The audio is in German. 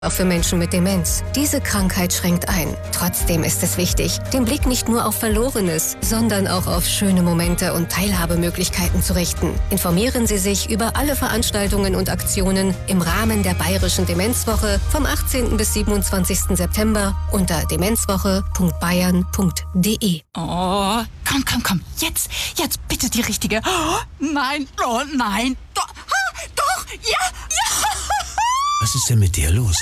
Auch für Menschen mit Demenz. Diese Krankheit schränkt ein. Trotzdem ist es wichtig, den Blick nicht nur auf Verlorenes, sondern auch auf schöne Momente und Teilhabemöglichkeiten zu richten. Informieren Sie sich über alle Veranstaltungen und Aktionen im Rahmen der Bayerischen Demenzwoche vom 18. bis 27. September unter demenzwoche.bayern.de. Oh, komm. Jetzt bitte die richtige. Oh, nein. Doch, ja. Was ist denn mit dir los?